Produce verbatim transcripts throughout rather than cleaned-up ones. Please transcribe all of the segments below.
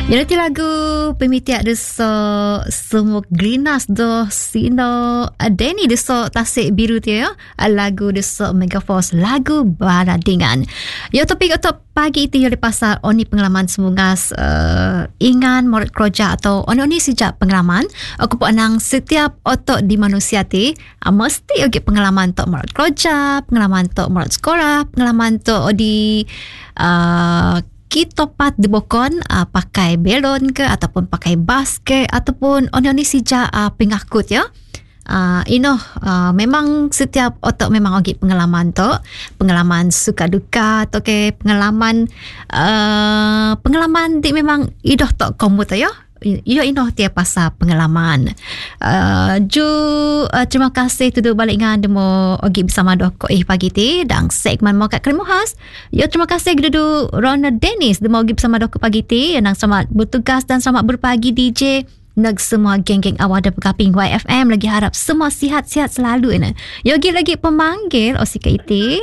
Jadi lagu pemitiak deso semua grinas do sino Denny deso Tasik Biru dia lagu deso Megaforce lagu Baradingan. Ya topik untuk pagi itu yang dipasal oni pengalaman semungas uh, ingan morat keroja atau oni-oni sejak pengalaman aku pun anang setiap otok di manusia ti uh, mesti ogi pengalaman tok morat keroja, pengalaman tok morat sekolah, pengalaman tok di uh, kita pat di bokon uh, pakai belon ke ataupun pakai bas ke ataupun oni-oni sejak uh, pengakut ya. Uh, you know, uh, memang setiap otak memang ogi pengalaman tu, pengalaman suka duka atau ke pengalaman uh, pengalaman di memang idoh tok kamu tu ya. Iyo inoh tiap pasal pengalaman. Uh, ju uh, terima kasih tuduh balik dengan demo ogi bersama dok eh pagi ti dan segmen mau kat Krimuhas. Yo terima kasih tuduh Ronald Dennis demo ogi bersama dok pagi ti dan selamat bertugas dan selamat berpagi D J. Nag semua geng-geng awal dan pekaping Y F M lagi harap semua sihat-sihat selalu ini. Yo lagi lagi pemanggil Osika iti.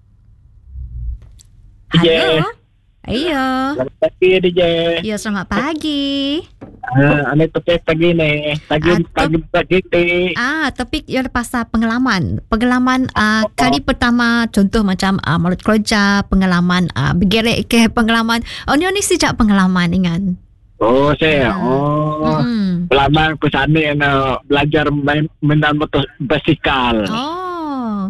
Halo. Ayo. Selamat pagi D J. Ya selamat pagi. Ah, ane topik pagi ni. Pagi Ah, pagi pagi ti. Ah, topik yang pasal pengalaman. Pengalaman uh, kali pertama contoh macam uh, mulut kerja, pengalaman uh, bergerek ke pengalaman. Oh ni ni sejak pengalaman ingat. Oh saya. Ah. Oh. Mm-mm. Lama aku sana nak belajar main mainan motor basikal. Oh.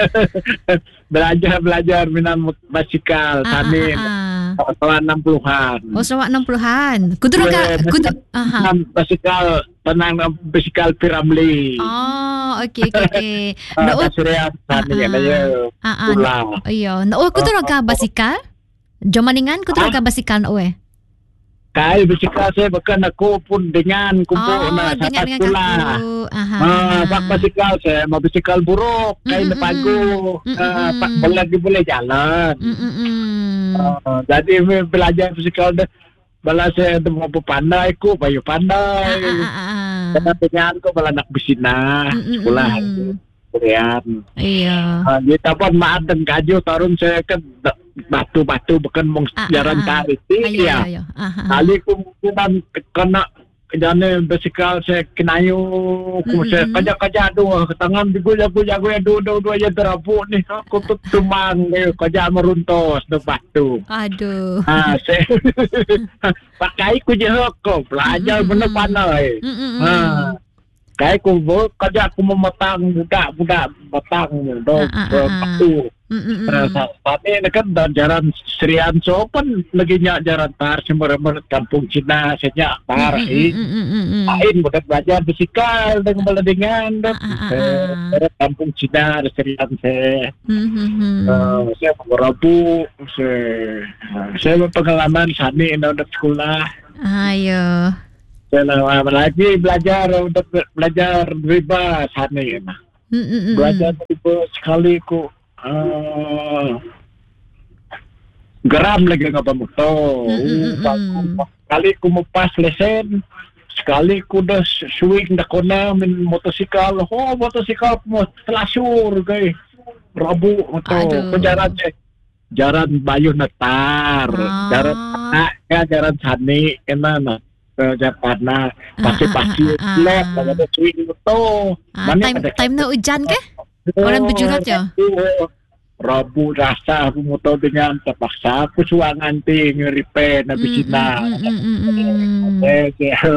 belajar belajar mainan basikal Ah, sana. ah, ah. Tahun enam puluhan. Oh, Sarawak enam puluhan. Kudu ka kudu. Aha. Basikal tenang basikal Piramli. Oh, okey okey okey. Ah, No, Surya sana ah, ya dia. ah, ah, Pulang. iya. No, kudu ka basikal. Jomaningan kudu ka basikal no eh. Kai basikal saya bahkan aku pun dengan kumpul Oh, nak dengan sampai dengan sekolah. kaku. Aha. Ah, pak basikal saya mau basikal buruk, kai Mm, mm, mm, pagu, mm, ah, mm, pak mm. boleh lagi boleh jalan. Mm mm mm. Ah, jadi me- belajar basikal dah. Bala saya ada mau pandai ku, bayu pandai. Ah, ah, ah, ah. Karena dengan ku bala nak bersina, Mm, mm, sekolah. mm. Kurian. Iya. Ah, kita pun maaf dan kaju tarun saya kan batu-batu bukan mong Ah, ah, jalan ah. tarik Ayo ya. ayo. Aha. Kali ku dan kena jane basikal saya kenayu ku Mm-mm. saya kajak-kajak dua ke tangan digoyak-goyak goyak dua-dua ya terabuk ni aku tu tumang dia kajak meruntos de batu. Aduh. Ha saya pakai ku je ko belajar Mm-mm. benar pandai. Mm mm. Ha kai ku bo kajak ku mematang budak-budak batang do Ah, ah, ah, ah. batu. Mm mm. Nah, saat ini kan dan jalan Serian Sopan lagi nyak jalan tar sembar-sembar kampung Cina sejak tar Mm, ini. mm, mm, mm, mm. Ain budak belajar basikal dengan beladengan dan Ah, ah, ah, ah. kampung Cina ada Serian saya. Mm, mm, mm. Uh, saya merabu saya saya berpengalaman sana untuk sekolah. Ayo. Saya lagi belajar untuk belajar riba sana ya. Mm mm mm. Belajar riba sekali ku uh, geram lagi ngapa motor. Mm, mm, mm, mm. Sekali ku mepas lesen, sekali ku dah swing dah kena min motosikal. Oh motosikal mo telasur gay. Rabu motor. Aduh. Jaran eh, jaran Bayu Netar, Ah. jaran nak ya jaran Sani kena na. Japan na pasti-pasti Ah, ah, ah, lep ah. ada swing motor. Ah, time time na hujan ke? Orang berjurat ya? Rabu rasa aku motor dengan terpaksa aku suangan ting repair na bisina. Mm, mm, mm, mm, mm. Eh,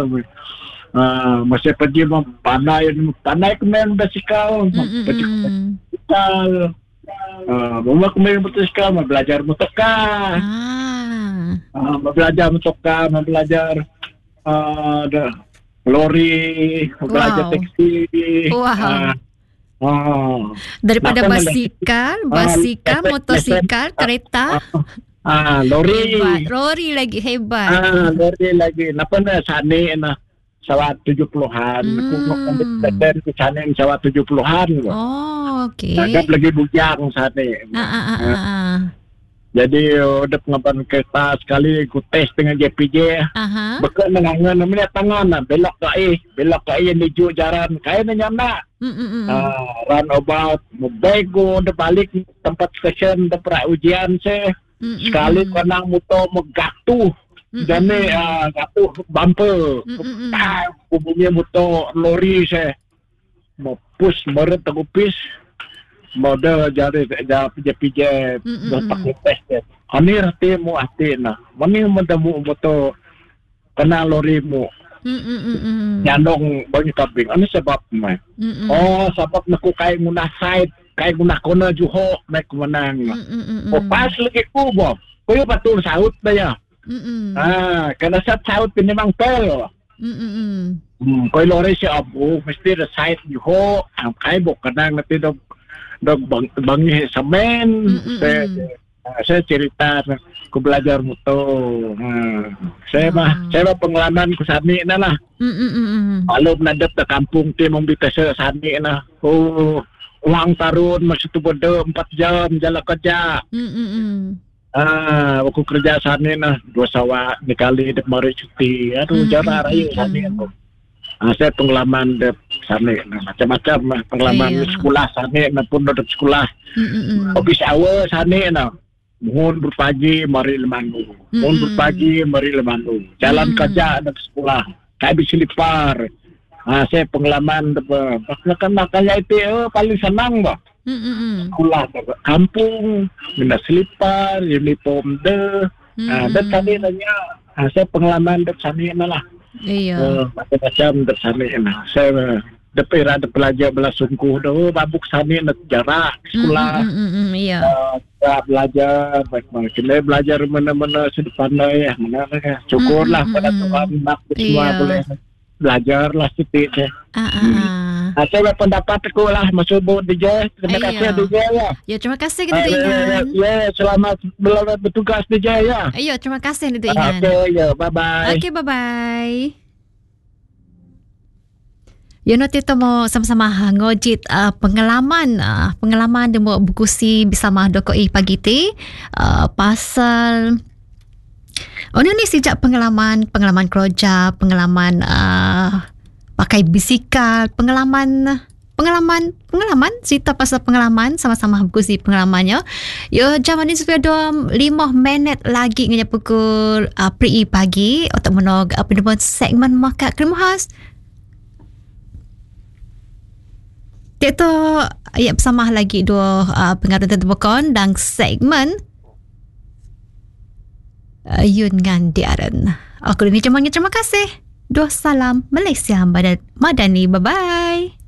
ah, masih pergi pandai pandai kemen basikal, Mm, mm, mm. basikal. Ah, mama kemen basikal, mau belajar motorkar. Ah. Ah, mau belajar motorkar, mau belajar ah, ada lori, mau belajar Wow. taksi. Wow. Ah, ah. Daripada Kenapa basikal, Ah, basikal, lesen- motosikal, lesen- kereta, Ah, lori. hebat. Lori lagi hebat. Ah, lori lagi. Napa na sana na sawat tujuh puluhan. Hmm. Kung makandang ke sana sawat tujuh puluhan. Oh, okey. Agak lagi bujang sana. Ah, ah, ah, ah, ah. Jadi udah pengapan kereta sekali aku tes dengan J P J. Aha. Bekat nengangan namanya tangan na belok ke eh, belok ke eh menuju jalan. Kaya na nyamna. Mm, mm, mm. Ah, run about mobego udah balik tempat stesen udah pra ujian saya. Mm, mm, Sekali mm. kanang motor megatu. Jane ah jatuh bumper. Ah, bunyi motor lori saya. Mau push meret tegupis. Modal jari ja pije-pije dotak lepes dia. Ani rati mu ati na. Mani mendamu motor kena lori mu. Nyandong banyak kabing. Ani sebab mai. Oh, sebab naku kai munah side, kai munah kona juho naik menang. Oh, pas lagi ku bob. Koyo patul saut ba ya. Ah, kana sa saut pinimang tol. Hmm, koyo lori si abu mesti the side juho, ang kai bok kanang nati dog dog bang bangi semen. Saya saya cerita ku belajar motor. Hmm. Saya mah saya mah pengalaman ku sani na lah. Kalau nadap ke kampung ti mong bitase sani na. Oh, uang tarun masih tu bodo empat jam jalan kerja. Ah, aku kerja sani na dua sawa dikali dek mari cuti. Aduh, jarang raya sani aku. Ah, saya pengalaman dek sani na macam-macam pengalaman sekolah sani na pun dek sekolah. Office hour sani na. Mohon berpagi mari lemandu. Mohon berpagi mari lemandu. Jalan kerja dan sekolah. Kayak bisa lipar. Ah, saya pengalaman apa? Bahkan makanya itu oh, paling senang bah. Sekolah ke kampung, mina selipar, uniform de. Ah, dan tadi nanya, ah, saya pengalaman de sana lah. Iya. Oh, macam-macam de sana lah. Saya depe ada pelajar belas sungguh dah babuk sana nak jarak sekolah. Iya. Uh, belajar baik-baik. Kita belajar mana-mana sudah pandai ya, mana ya. Syukurlah pada Tuhan nak semua boleh belajarlah sedikit. Ah ah. Saya pendapat aku lah Mas Subuh D J. Terima kasih D J ya. Ya, terima kasih kita ingat. Ya, selamat bertugas D J ya. Ya, terima kasih kita ingat. Okey, ya, bye-bye. Okey, bye-bye. Ya, nanti kita mau sama-sama ngojit uh, pengalaman uh, pengalaman dia mau berkusi bersama Dokoi pagi ti uh, pasal oh ni sejak pengalaman pengalaman kerja, pengalaman uh, pakai bisikal, pengalaman pengalaman pengalaman cerita pasal pengalaman sama-sama berkusi pengalamannya. Ya, jam ni sudah ada lima minit lagi nganya pukul uh, pri pagi untuk menog apa uh, segmen Makat Krem Khas. Itu ya bersama lagi dua uh, pengaruh terbukaan dan segmen uh, Yun ngan Diaren. Aku ini cuma terima kasih. Dua salam Malaysia Madani. Bye bye.